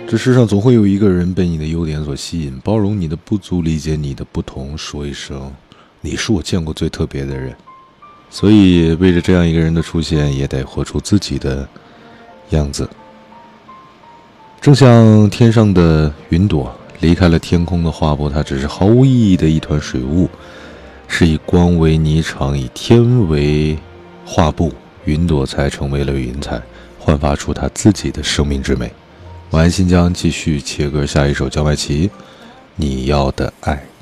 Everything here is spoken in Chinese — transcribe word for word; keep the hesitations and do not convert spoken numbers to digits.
这世上总会有一个人被你的优点所吸引，包容你的不足，理解你的不同，说一声你是我见过最特别的人。所以为着这样一个人的出现，也得活出自己的样子。正像天上的云朵离开了天空的划拨，它只是毫无意义的一团水雾，是以光为霓裳，以天为画布，云朵才成为了云彩，焕发出它自己的生命之美。晚安新疆，继续切割下一首焦麦琪，你要的爱。